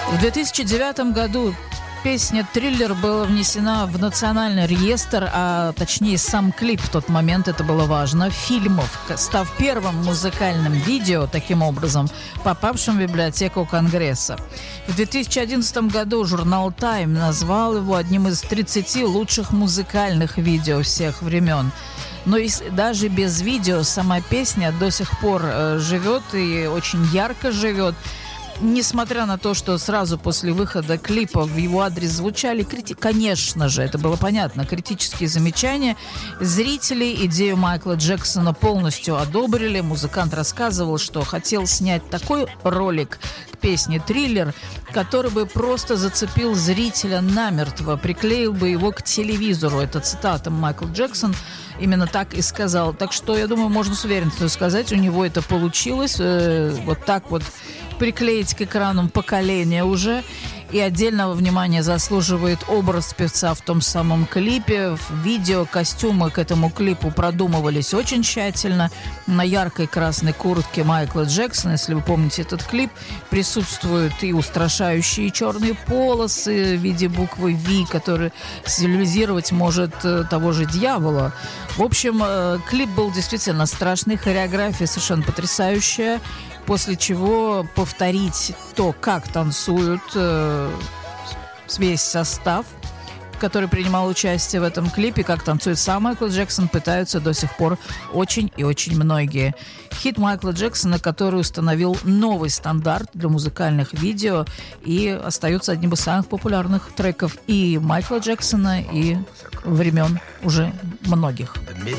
В 2009 году песня «Триллер» была внесена в национальный реестр, а точнее сам клип в тот момент, это было важно, фильмов, став первым музыкальным видео, таким образом, попавшим в библиотеку Конгресса. В 2011 году журнал Time назвал его одним из 30 лучших музыкальных видео всех времен. Но даже без видео сама песня до сих пор живет и очень ярко живет. Несмотря на то, что сразу после выхода клипа в его адрес звучали, конечно же, это было понятно, критические замечания, зрители идею Майкла Джексона полностью одобрили. Музыкант рассказывал, что хотел снять такой ролик к песне «Триллер», который бы просто зацепил зрителя намертво, приклеил бы его к телевизору. Это цитата Майкл Джексон именно так и сказал. Так что, я думаю, можно с уверенностью сказать, у него это получилось. Вот так вот приклеить к экранам поколения уже. И отдельного внимания заслуживает образ певца в том самом клипе. В видео костюмы к этому клипу продумывались очень тщательно. На яркой красной куртке Майкла Джексона, если вы помните этот клип, присутствуют и устрашающие черные полосы в виде буквы V, которые символизировать может того же дьявола. В общем, клип был действительно страшный, хореография совершенно потрясающая. После чего повторить то, как танцуют весь состав, который принимал участие в этом клипе, как танцует сам Майкл Джексон, пытаются до сих пор очень и очень многие. Хит Майкла Джексона, который установил новый стандарт для музыкальных видео и остается одним из самых популярных треков и Майкла Джексона, и времен уже многих.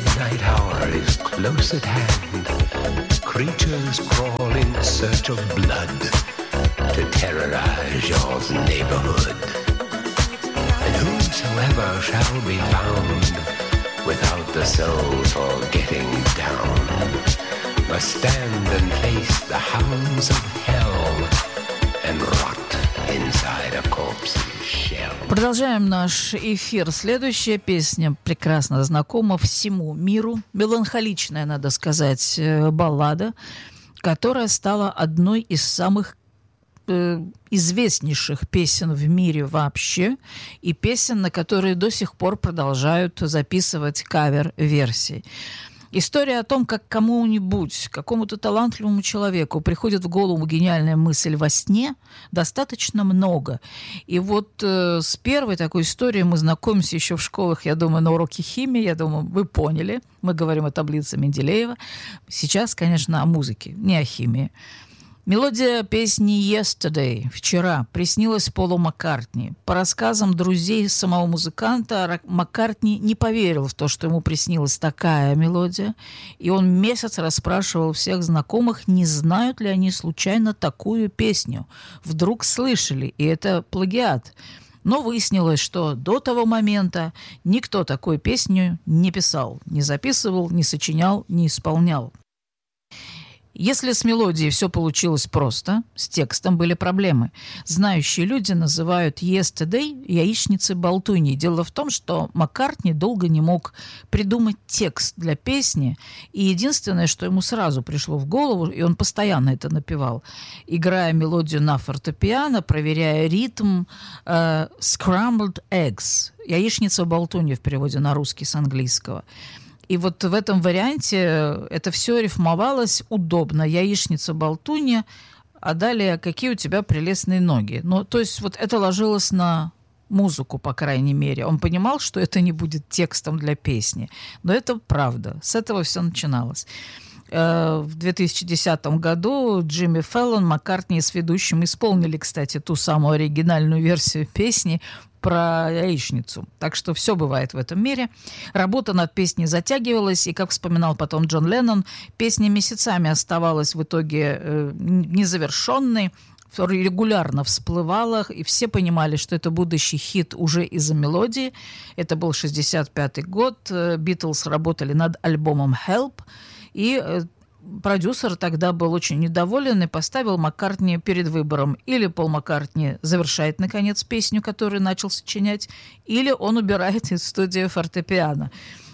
Creatures crawl in search of blood to terrorize your neighborhood. And whosoever shall be found without the soul for getting down must stand and face the hounds of hell and rot inside a corpse's shell. Продолжаем наш эфир. Следующая песня прекрасно знакома всему миру. Меланхоличная, надо сказать, баллада, которая стала одной из самых известнейших песен в мире вообще, и песен, на которые до сих пор продолжают записывать кавер-версии. История о том, как кому-нибудь, какому-то талантливому человеку приходит в голову гениальная мысль во сне, достаточно много. И вот с первой такой историей мы знакомимся еще в школах, я думаю, на уроке химии, я думаю, вы поняли. Мы говорим о таблице Менделеева. Сейчас, конечно, о музыке, не о химии. Мелодия песни «Yesterday» «Вчера» приснилась Полу Маккартни. По рассказам друзей самого музыканта, Маккартни не поверил в то, что ему приснилась такая мелодия, и он месяц расспрашивал всех знакомых, не знают ли они случайно такую песню. Вдруг слышали, и это плагиат. Но выяснилось, что до того момента никто такую песню не писал, не записывал, не сочинял, не исполнял. Если с мелодией все получилось просто, с текстом были проблемы. Знающие люди называют «Yesterday» яичницей-болтуньей. Дело в том, что Маккартни долго не мог придумать текст для песни, и единственное, что ему сразу пришло в голову, и он постоянно это напевал, играя мелодию на фортепиано, проверяя ритм, «Scrambled eggs» – яичница-болтунья в переводе на русский с английского. И вот в этом варианте это все рифмовалось удобно. Яичница-болтунья, а далее какие у тебя прелестные ноги. Ну, то есть вот это ложилось на музыку, по крайней мере. Он понимал, что это не будет текстом для песни. Но это правда. С этого все начиналось. В 2010 году Джимми Фэллон, Маккартни с ведущим исполнили, кстати, ту самую оригинальную версию песни про яичницу. Так что все бывает в этом мире. Работа над песней затягивалась, и, как вспоминал потом Джон Леннон, песня месяцами оставалась в итоге незавершенной, регулярно всплывала, и все понимали, что это будущий хит уже из-за мелодии. Это был 65-й год. Битлз работали над альбомом «Help», и продюсер тогда был очень недоволен и поставил Маккартни перед выбором. Или Пол Маккартни завершает, наконец, песню, которую начал сочинять, или он убирает из студии фортепиано.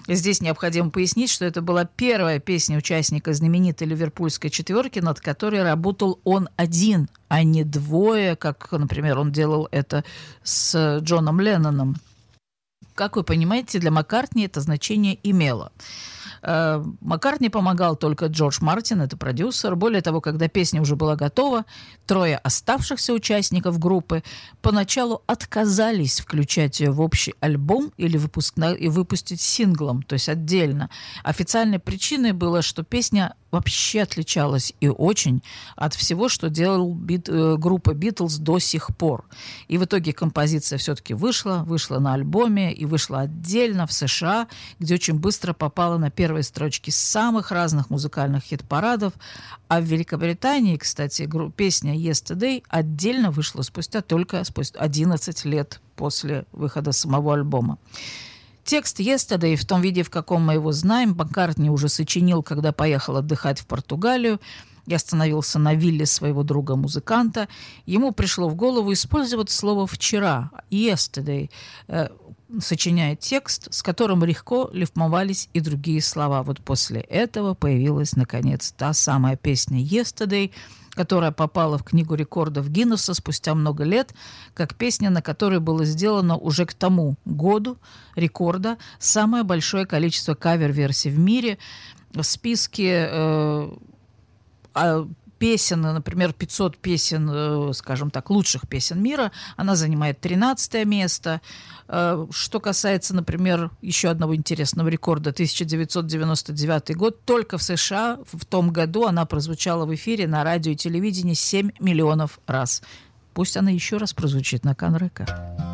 Здесь необходимо пояснить, что это была первая песня участника знаменитой ливерпульской четверки, над которой работал он один, а не двое, как, например, он делал это с Джоном Ленноном. Как вы понимаете, для Маккартни это значение имело. Маккартни помогал только Джордж Мартин, это продюсер. Более того, когда песня уже была готова, трое оставшихся участников группы поначалу отказались включать ее в общий альбом или выпустить синглом, то есть отдельно. Официальной причиной было, что песня вообще отличалась и очень от всего, что делала группа Битлз до сих пор. И в итоге композиция все-таки вышла на альбоме и вышла отдельно в США, где очень быстро попала на первые строчки самых разных музыкальных хит-парадов. А в Великобритании, кстати, песня «Yesterday» отдельно вышла спустя 11 лет после выхода самого альбома. Текст «Yesterday» в том виде, в каком мы его знаем, Маккартни уже сочинил, когда поехал отдыхать в Португалию и остановился на вилле своего друга-музыканта. Ему пришло в голову использовать слово «вчера» «yesterday», сочиняя текст, с которым легко рифмовались и другие слова. Вот после этого появилась, наконец, та самая песня «Yesterday», которая попала в Книгу рекордов Гиннесса спустя много лет, как песня, на которой было сделано уже к тому году рекорда самое большое количество кавер-версий в мире. В списке песен, например, 500 песен, скажем так, лучших песен мира, она занимает 13 место. Что касается, например, еще одного интересного рекорда, 1999 год, только в США в том году она прозвучала в эфире на радио и телевидении 7 миллионов раз. Пусть она еще раз прозвучит на Канрека.